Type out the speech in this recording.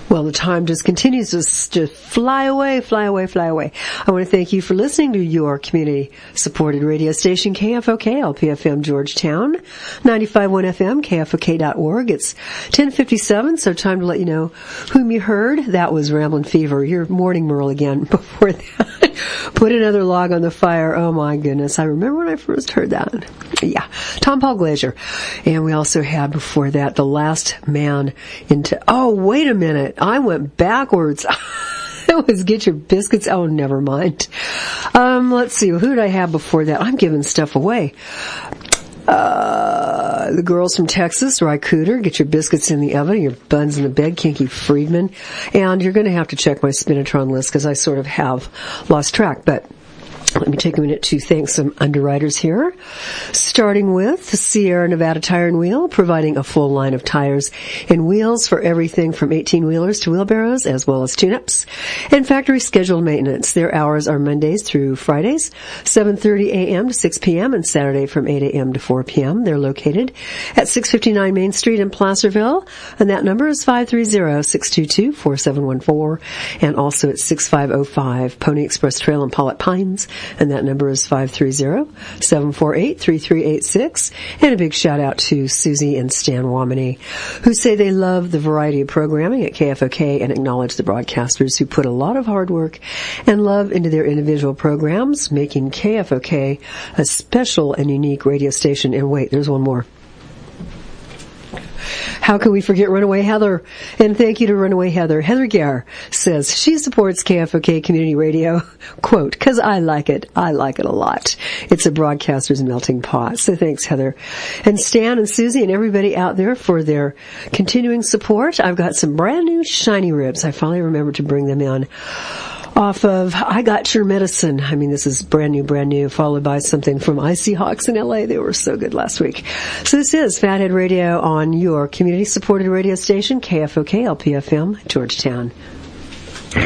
Well, the time just continues to fly away, fly away, fly away. I want to thank you for listening to your community-supported radio station, KFOK, LPFM Georgetown, 95.1 FM, KFOK.org. It's 10:57, so time to let you know whom you heard. That was Ramblin' Fever, your morning Merle again. Before that, put another log on the fire. Oh, my goodness. I remember when I first heard that. Yeah, Tom Paul Glazier. And we also had before that The Last Man into... Oh, wait a minute. I went backwards. It was Get Your Biscuits. Oh, never mind. Let's see. Who did I have before that? I'm giving stuff away. The Girls from Texas, Ry Cooder, Get Your Biscuits in the Oven, Your Buns in the Bed, Kinky Friedman. And you're going to have to check my Spinatron list because I sort of have lost track, but let me take a minute to thank some underwriters here, starting with the Sierra Nevada Tire and Wheel, providing a full line of tires and wheels for everything from 18-wheelers to wheelbarrows, as well as tune-ups, and factory scheduled maintenance. Their hours are Mondays through Fridays, 7:30 a.m. to 6 p.m., and Saturday from 8 a.m. to 4 p.m. They're located at 659 Main Street in Placerville, and that number is 530-622-4714, and also at 6505 Pony Express Trail in Pollitt Pines, and that number is 530-748-3386. And a big shout out to Susie and Stan Womany, who say they love the variety of programming at KFOK and acknowledge the broadcasters who put a lot of hard work and love into their individual programs, making KFOK a special and unique radio station. And wait, there's one more. How can we forget Runaway Heather? And thank you to Runaway Heather. Heather Gare says she supports KFOK Community Radio, quote, because I like it. I like it a lot. It's a broadcaster's melting pot. So thanks, Heather. And Stan and Susie and everybody out there for their continuing support. I've got some brand new shiny ribs. I finally remembered to bring them in. Off of I Got Your Medicine. I mean, this is brand new, followed by something from Icy Hawks in LA. They were so good last week. So this is Fathead Radio on your community-supported radio station, KFOK LPFM, Georgetown.